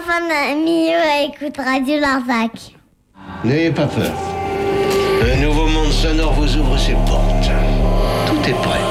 enfants d'Amio écoutent Radio Larzac. N'ayez pas peur. Un nouveau monde sonore vous ouvre ses portes. Tout est prêt.